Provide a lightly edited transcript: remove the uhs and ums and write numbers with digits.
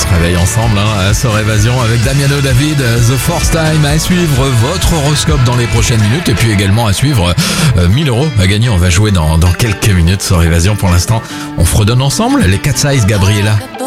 se réveille ensemble à Sœur Évasion avec Damiano David, The Force Time. À suivre votre horoscope dans les prochaines minutes et puis également à suivre 1000 € à gagner. On va jouer dans quelques minutes Sœur Évasion. Pour l'instant, on fredonne ensemble les Cat Size, Gabriella.